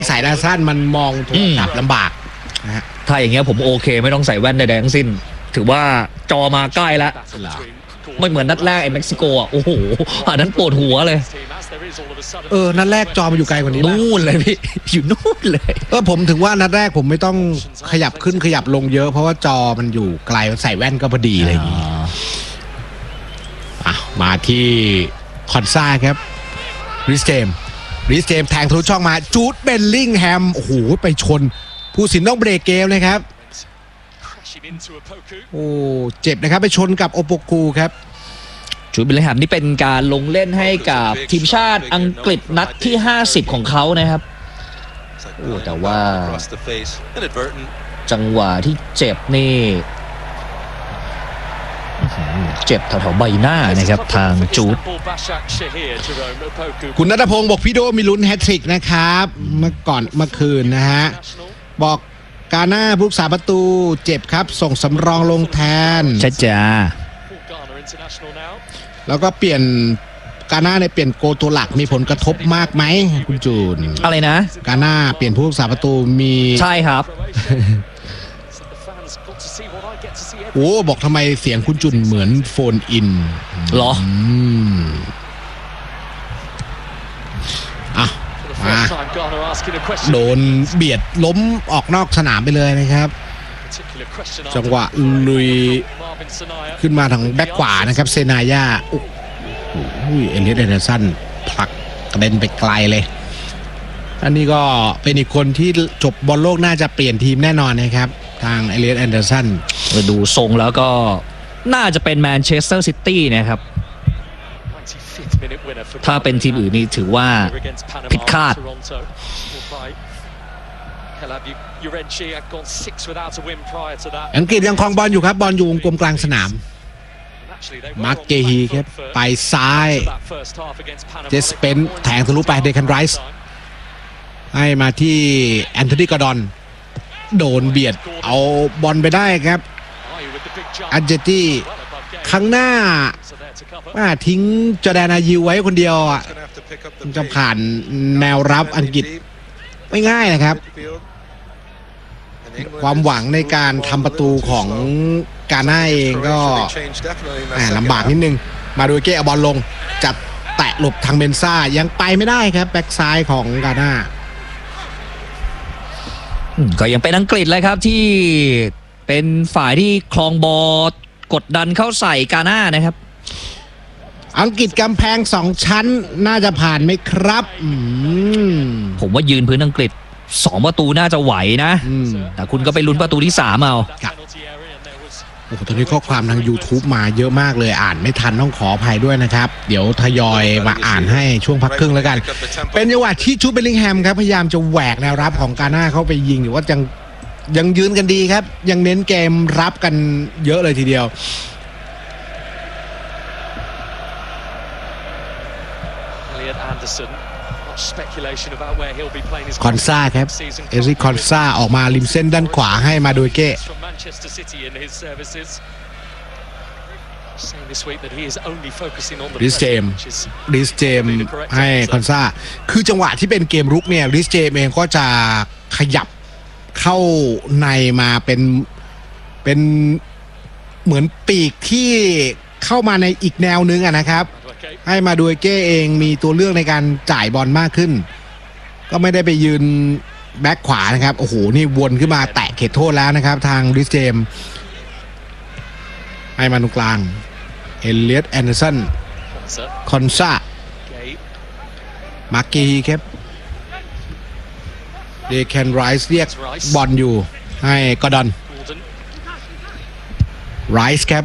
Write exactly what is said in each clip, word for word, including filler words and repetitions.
สายตาสั้นมันมองโทรศัพท์ลำบากนะฮะถ้าอย่างเงี้ยผมโอเคไม่ต้องใส่แว่นใดๆทั้งสิ้นถือว่าจอมาใกล้แล้วไม่เหมือนนัดแรกไอ้เม็กซิโกอ่ะโอ้โหอันนั้นปวดหัวเลยเออนัดแรกจอมันอยู่ไกลกว่านี้นู่นเลยพี่อยู่นู่นเลยเออผมถึงว่านัดแรกผมไม่ต้องขยับขึ้นขยับลงเยอะเพราะว่าจอมันอยู่ไกลใส่แว่นก็พอดีอะไรอย่างงี้อ่ะมาที่คอนซ่าครับริสเจมริสเจมแทงทะลุช่องมาจูดเบลลิงแฮมโอ้โหไปชนผู้สินต้องเบรกเกมนะครับโอ้เจ็บนะครับไปชนกับโอโปกูครับจูดเบลลิงแฮมนี่เป็นการลงเล่นให้กับทีมชาติอังกฤษนัดที่ห้าสิบของเขานะครับโอ้แต่ว่าจังหวะที่เจ็บนี่เจ็บแถวๆใบหน้านะครับทางจูดคุณณัฐพงศ์บอกพี่โดมีลุ้นแฮตทริกนะครับเมื่อก่อนเมื่อคืนนะฮะบอกกาหน้าผู้รักษาประตูเจ็บครับส่งสำรองลงแทนใช่จ้าแล้วก็เปลี่ยนกาหน้าในเปลี่ยนโกตัวหลักมีผลกระทบมากไหมคุณจูนอะไรนะกาหน้าเปลี่ยนผู้รักษาประตูมีใช่ครับโอ้บอกทำไมเสียงคุณจุนเหมือนโฟนอินหรออ่ะมาโดนเบียดล้มออกนอกสนามไปเลยนะครับจังหวะลุยขึ้นมาทางแบ็คขวานะครับเซนายาโอ้โหเอเลียสเดนสันผลักกระเด็นไปไกลเลยอันนี้ก็เป็นอีกคนที่จบบอลโลกน่าจะเปลี่ยนทีมแน่นอนนะครับทางเอเลียสแอนเดอร์สันดูทรงแล้วก็น่าจะเป็นแมนเชสเตอร์ซิตี้นะครับถ้าเป็นทีมอื่นนี่ถือว่าผิดคาดอังกฤษยังครองบอลอยู่ครับบอลอยู่วงกลมกลางสนามมาร์กเกฮีครับไปซ้ายเจสเปนแทงทะลุไปเดคันไรส์ให้มาที่แอนโทนีกอร์ดอนโดนเบียดเอาบอลไปได้ครับอันเจตี้ข้างหน้าทิ้งจอร์แดนอายิวไว้คนเดียวอ่ะจะผ่านแนวรับอังกฤษไม่ง่ายนะครับความหวังในการทำประตูของกาหน้าเองก็ลำบากนิดนึงมาดูเก้เอาบอลลงจับแตะหลบทางเบนซ่ายังไปไม่ได้ครับแบ็กซ้ายของกาหน้าก็ยังเป็นอังกฤษเลยครับที่เป็นฝ่ายที่คลองบอลกดดันเข้าใส่กาหน้านะครับอังกฤษกำแพงสองชั้นน่าจะผ่านไหมครับผมว่ายืนพื้นอังกฤษสองประตูน่าจะไหวนะแต่คุณก็ไปลุ้นประตูที่สามเอาโอ้โหตอนนี้ข้อความทาง YouTube มาเยอะมากเลยอ่านไม่ทันต้องขออภัยด้วยนะครับเดี๋ยวทยอยมาอ่านให้ช่วงพักครึ่งแล้วกันเป็นจังหวะที่จูดเบลลิงแฮมครับพยายามจะแหวกแนวรับของกาหน้าเข้าไปยิงหรือว่ายังยังยืนกันดีครับยังเน้นเกมรับกันเยอะเลยทีเดียวคอนซ่าครับเอริคอนซ่าออกมาริมเส้นด้านขวาให้มาโดยเก้ริสเจมริสเจมให้คอนซ่าคือจังหวะที่เป็นเกมรุกเนี่ยริสเจมเองก็จะขยับเข้าในมาเป็นเป็นเหมือนปีกที่เข้ามาในอีกแนวนึงอะนะครับให้มาดูเก้เองมีตัวเลือกในการจ่ายบอลมากขึ้นก็ไม่ได้ไปยืนแบ็คขวานะครับโอ้โหนี่วนขึ้นมาแตะเขตโทษแล้วนะครับทางริสเจมให้มาตรงกลางเอเลียสแอนเดอร์สันคอนซ่ามาร์กีครับเดแคนไรส์เรียกบอลอยู่ให้กอร์ดอนไรส์ครับ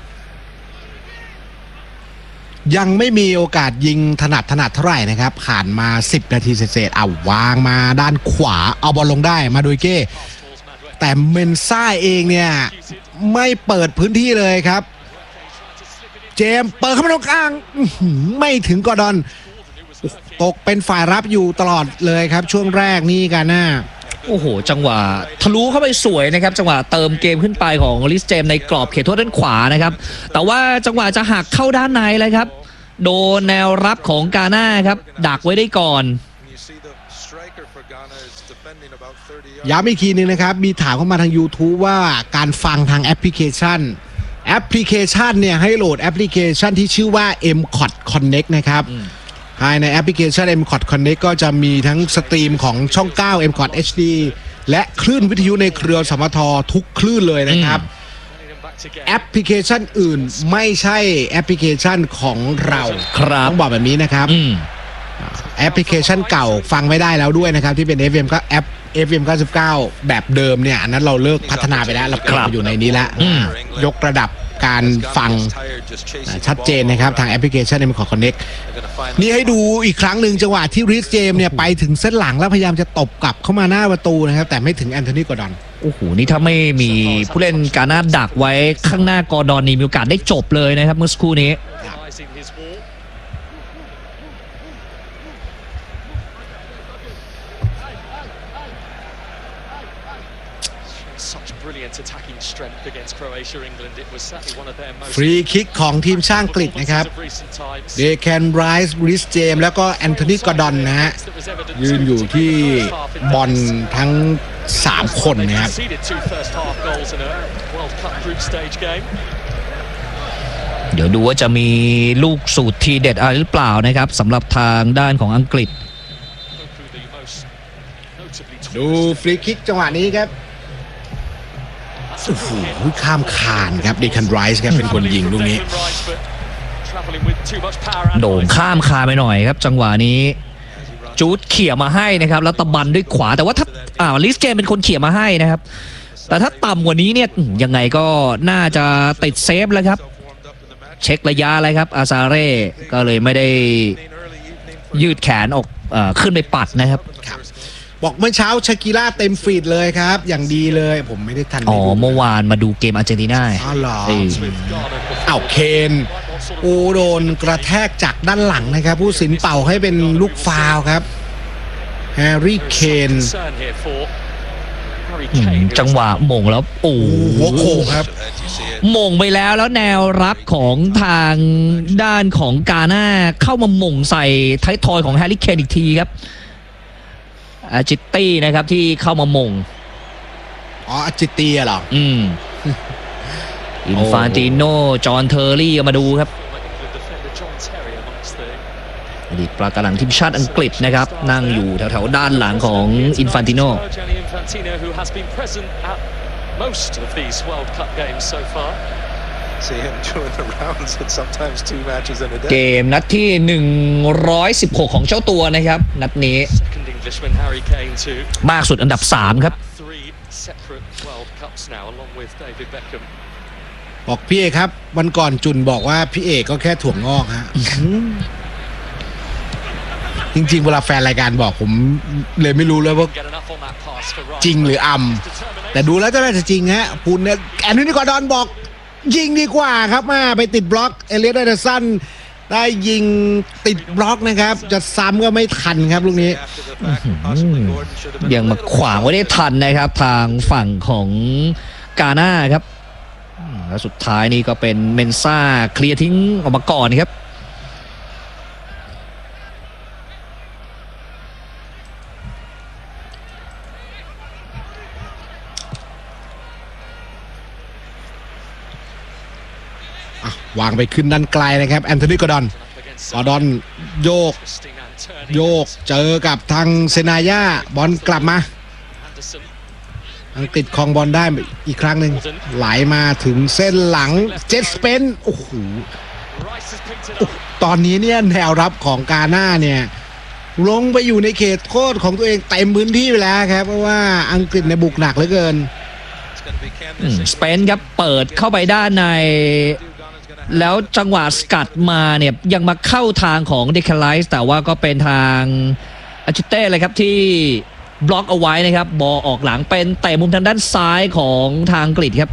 ยังไม่มีโอกาสยิงถนัดถนัดเท่าไหร่นะครับผ่านมาสิบนาทีเศษๆเอาวางมาด้านขวาเอาบอลลงได้มาโดยเก้แต่เมนซ่าเองเนี่ยไม่เปิดพื้นที่เลยครับเจมเปิดเข้ามาตรงกลางไม่ถึงกอร์ดอนตกเป็นฝ่ายรับอยู่ตลอดเลยครับช่วงแรกนี่กันนะโอ้โหจังหวะทะลุเข้าไปสวยนะครับจังหวะเติมเกมขึ้นไปของลิสเจมในกรอบเขตโทษด้านขวานะครับแต่ว่าจังหวะจะหักเข้าด้านในเลยครับโดนแนวรับของกาหน้าครับดักไว้ได้ก่อนย้ำอีกทีนึงนะครับมีถามเข้ามาทาง YouTube ว่าการฟังทางแอปพลิเคชันแอปพลิเคชันเนี่ยให้โหลดแอปพลิเคชันที่ชื่อว่า เอ็ม คอท Connect นะครับภายในแอปพลิเคชัน เอ็ม คอท Connect ก็จะมีทั้งสตรีมของช่อง เก้า เอ็ม คอท เอช ดี และคลื่นวิทยุในเครือสมททุกคลื่นเลยนะครับแอปพลิเคชันอื่นไม่ใช่แอปพลิเคชันของเราต้องบอกแบบนี้นะครับแอปพลิเคชันเก่าฟังไม่ได้แล้วด้วยนะครับที่เป็น เอฟ เอ็ม ก็แอป เอฟ เอ็ม เก้าสิบเก้า แบบเดิมเนี่ยอันนั้นเราเลิกพัฒนาไปแล้วเรากลับมาอยู่ในนี้แล้วยกระดับการฟังชัดเจนนะครับทางแอปพลิเคชัน เอ็ม คอท Connect นี่ให้ดูอีกครั้งหนึ่งจังหวะที่ริสเจมเนี่ยไปถึงเส้นหลังแล้วพยายามจะตบกลับเข้ามาหน้าประตูนะครับแต่ไม่ถึงแอนโทนี กอร์ดอนโอ้โหนี่ถ้าไม่มีผู้เล่นกาน่าดักไว้ข้างหน้ากอร์ดอนนี่มีโอกาสได้จบเลยนะครับเมื่อสักครู่นี้ฟรีคิกของทีมชาติอังกฤษนะครับเดแคนไรส์ริสเจมแล้วก็แอนโทนี กอร์ดอนนะฮะยืนอยู่ที่บอลทั้งสามคนนะครับเดี๋ยวดูว่าจะมีลูกสูตรทีเด็ดอะไรหรือเปล่านะครับสำหรับทางด้านของอังกฤษดูฟรีคิกจังหวะนี้ครับโอ้โหข้ามคานครับเดคันไรส์ครับเป็นคนยิงลูกนี้โด่งข้ามคานไปหน่อยครับจังหวะนี้จูดเขี่ยมาให้นะครับแล้วตะบันด้วยขวาแต่ว่าถ้าอ่าลิสเจมเป็นคนเขี่ยมาให้นะครับแต่ถ้าต่ำกว่านี้เนี่ยยังไงก็น่าจะติดเซฟแล้วครับเช็คระยะอะไรครับอาซาเร่ก็เลยไม่ได้ยืดแขนออกเอ่อขึ้นไปปัดนะครับบอกเมื่อเช้าชากิล่าเต็มฟีดเลยครับอย่างดีเลยผมไม่ได้ทันอ๋อเมื่อวานมาดูเกมอาร์เจนตินาอ๋อเหรอเอ้าเคนโอ้โดนกระแทกจากด้านหลังนะครับผู้สินเป่าให้เป็นลูกฟาวครับแฮร์รี่เคนจังหวะหม่งแล้วโอ้หัวโขกครับหม่งไปแล้วแล้วแนวรับของทางด้านของกาน่าเข้ามาหม่งใส่ท้ายทอยของแฮร์รี่เคนอีกทีครับอาจิตตี้นะครับที่เข้ามาหม่งอ๋ออาจิตตี้เหรออืมอินฟานติโนจอห์นเทอร์รี่มาดูครับอดีตปลากระหลังทีมชาติอังกฤษนะครับนั่งอยู่แถวๆด้านหลังของอินฟานติโนเกมนัดที่หนึ่งร้อยสิบหกของเจ้าตัวนะครับนัดนี้มากสุดอันดับสามครับบอกพี่เอกครับวันก่อนจุนบอกว่าพี่เอกก็แค่ถั่วงอกฮะจริงๆเวลาแฟนรายการบอกผมเลยไม่รู้เลยว่าจริงหรืออำแต่ดูแล้วจะน่าจะจริงฮะพูดเนี่ยแอนโทนี กอร์ดอนบอกยิงดีกว่าครับมาไปติดบล็อกเอเลียต แอนเดอร์สันได้ยิงติดบล็อกนะครับจะซ้ำก็ไม่ทันครับลูกนี้ยังมาขวางไว้ได้ทันนะครับทางฝั่งของกาน่าครับแล้วสุดท้ายนี่ก็เป็นเมนซ่าเคลียร์ทิ้งออกมาก่อนครับวางไปขึ้นด้านไกลนะครับแอนโทนี กอร์ดอน กอร์ดอนโยกโยกเจอกับทางเซนายาบอลกลับมาอังกฤษครองบอลได้อีกครั้งหนึ่งไหลมาถึงเส้นหลังเจสเปนโอ้โหตอนนี้เนี่ยแนวรับของกาน่าเนี่ยลงไปอยู่ในเขตโทษของตัวเองเต็มพื้นที่ไปแล้วครับเพราะว่าอังกฤษในบุกหนักเหลือเกินสเปนครับเปิดเข้าไปด้านในแล้วจังหวะสกัดมาเนี่ยยังมาเข้าทางของเดคันไรส์แต่ว่าก็เป็นทางอาจิเต้เลยครับที่บล็อกเอาไว้นะครับบอลออกหลังเป็นเตะมุมทางด้านซ้ายของทางอังกฤษครับ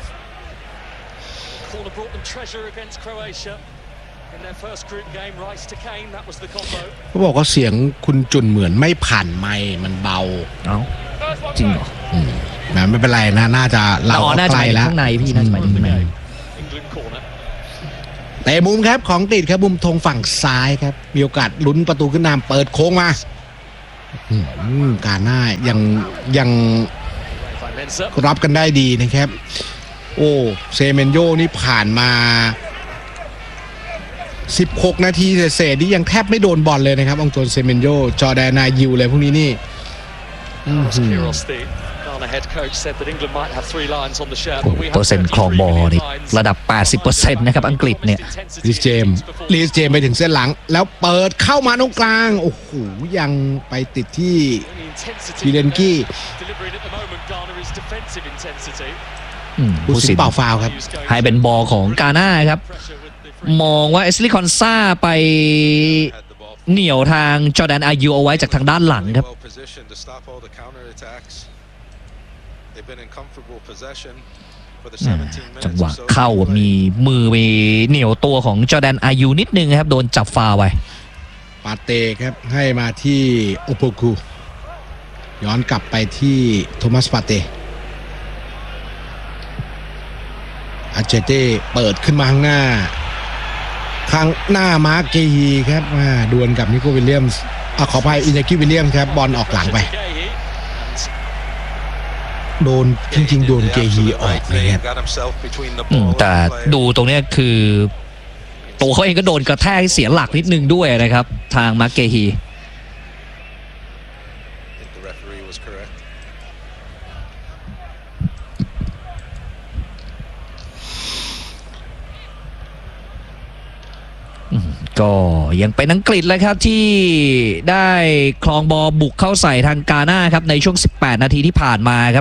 เขาบอกว่าเสียงคุณจุนเหมือนไม่ผ่านไมค์มันเบาเอ้าจริงเหรอไม่เป็นไรนะน่าจะเราใกล้แล้วข้างในพี่น่าจะไปถึงข้างในเตะมุมครับของติดครับมุมธงฝั่งซ้ายครับมีโอกาสลุ้นประตูขึ้นนำเปิดโค้งมาอืมการหน้ายังยังรับกันได้ดีนะครับโอ้เซเมนโยนี่ผ่านมาสิบหกนาทีเศษๆนี่ยังแทบไม่โดนบอลเลยนะครับองโตนเซเมนโยจอร์แดนนายิวเลยพวกนี้นี่เปอร์เซ็นต์ครองบอลนี่ระดับ แปดสิบเปอร์เซ็นต์ นะครับอังกฤษเนี่ยลีสเจมลีสเจมไปถึงเส้นหลังแล้วเปิดเข้ามาตรงกลางโอ้โหยังไปติดที่ฟีเลนกี้ผู้สินเป่าฟาวครับให้เป็นบอลของกาน่าครับมองว่าเอสลีคอนซาไปเหนี่ยวทางจอร์แดนอายูเอาไว้จากทางด้านหลังครับจังหวะเข้ามีมือไปเหนี่ยวตัวของจอร์แดนอายูนิดนึงครับโดนจับฟาวไว้ปาเต้ครับให้มาที่โอโปกูย้อนกลับไปที่โทมัสปาเต้อาเจเต้เปิดขึ้นมาข้างหน้าข้างหน้ามาร์กเกฮีครับมาดวลกับนิโควิลเลียมส์อ่ะขออภัยอินเนกิวิลเลียมส์ครับบอลออกหลังไปโดนจริงๆโดนเกฮีออกเลยครับแต่ดูตรงนี้คือตัวเขาเองก็โดนกระแทกเสียหลักนิดนึงด้วยนะครับทางมาร์กเกฮีก็ยังเป็นอังกฤษเลยครับที่ได้ครองบอลบุกเข้าใส่ทางกาน่าครับในช่วงสิบแปดนาทีที่ผ่านมาครับ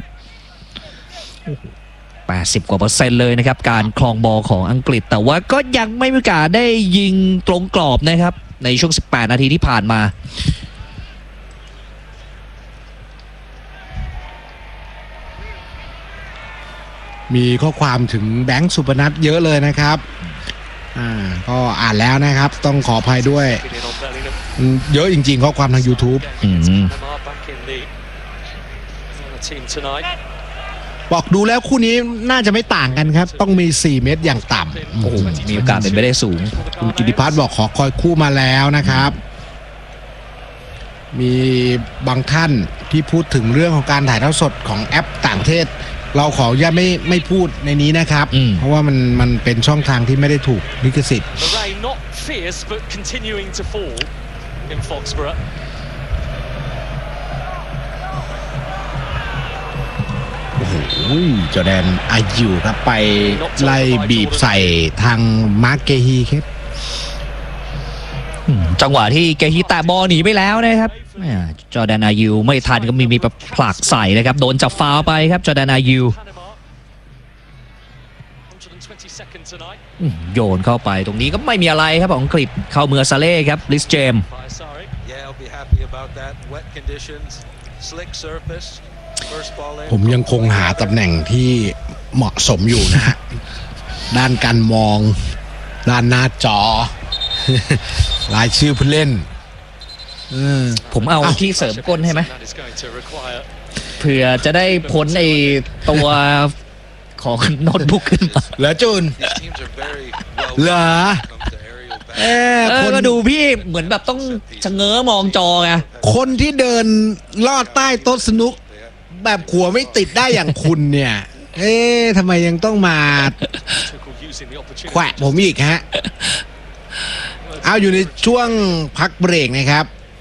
แปดสิบกว่าเปอร์เซ็นต์เลยนะครับการครองบอลของอังกฤษแต่ว่าก็ยังไม่มีโอกาสได้ยิงตรงกรอบนะครับในช่วงสิบแปดนาทีที่ผ่านมามีข้อความถึงแบงค์สุพนัทเยอะเลยนะครับอ่าก็อ่านแล้วนะครับต้องขออภัยด้วยเยอะจริงๆข้อความทาง YouTube บอกดูแล้วคู่นี้น่าจะไม่ต่างกันครับต้องมีสี่เมตรอย่างต่ำโอ้โหมีโอกาสเป็นไปได้สูงคุณกิติพัฒน์บอกขอคอยคู่มาแล้วนะครับมีบางท่านที่พูดถึงเรื่องของการถ่ายทอดสดของแอปต่างประเทศเราขออย่าไม่ไม่พูดในนี้นะครับเพราะว่ามันมันเป็นช่องทางที่ไม่ได้ถูกลิขสิทธิ์โอ้โหจอร์แดนอายูครับไปไล่บีบใส่ทางมาร์กเกฮีครับจังหวะที่เกฮีแตะบอลหนีไปแล้วนะครับจอร์แดนอายูไม่ทันก็มีมีผลักใส่นะครับโดนจับฟาวไปครับจอร์แดนอายูโยนเข้าไปตรงนี้ก็ไม่มีอะไรครับของอังกฤษเข้ามือซาเล่ครับลิสเจมผมยังคงหาตำแหน่งที่เหมาะสมอยู่นะฮะ ด้านการมองด้านหน้าจอ รายชื่อผู้เล่นผมเอาที่เสริมก้นให้ไหมเผื่อจะได้พ้นในตัวของโน้ตบุ๊กขึ้นมาเหรอจูนเหรอเออคนก็ดูพี่เหมือนแบบต้องชะเง้อมองจอไงคนที่เดินลอดใต้โต๊ะสนุกแบบขัวไม่ติดได้อย่างคุณเนี่ยเอ๊ะทำไมยังต้องมาแขวะผมอีกฮะเอาอยู่ในช่วงพักเบรกนะครับ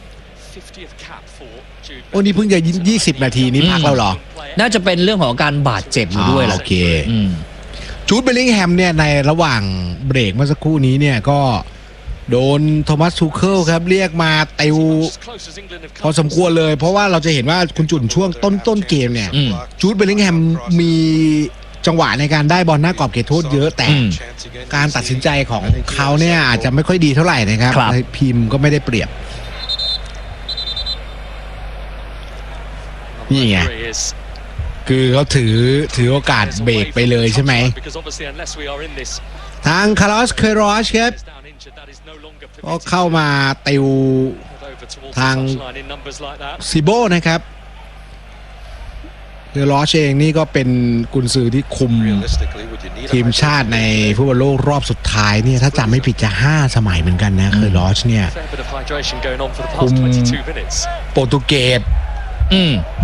โอ้นี่เพิ่งจะยี่สิบนาทีนี้พักแล้วหรอน่าจะเป็นเรื่องของการบาดเจ็บอยู่ด้วยแหละโอเคจูดเบลลิงแฮมเนี่ยในระหว่างเบรกเมื่อสักครู่นี้เนี่ยก็โดนโทมัสทูเคิลครับเรียกมาติวพอสมควรเลยเพราะว่าเราจะเห็นว่าคุณจุนช่วงต้นต้นเกมเนี่ยจูดเบลลิงแฮมมีจังหวะในการได้บอลหน้ากรอบเขตโทษเยอะแต่การตัดสินใจของเขาเนี่ยอาจจะไม่ค่อยดีเท่าไหร่นะครับพิมพ์ก็ไม่ได้เปรียบนี่ไงคือเขาถือถือโอกาสเบรกไปเลยใช่ไหมทางคาร์ลอสเคโรชครับก็เข้ามาติวทางซิโบนะครับเดลอชเองนี่ก็เป็นกุนซือที่คุมทีมชาติในฟุตบอลโลกรอบสุดท้ายเนี่ยถ้าจำไม่ผิดจะห้าสมัยเหมือนกันนะคือลอชเนี่ยคุมโปรตุเกสอืม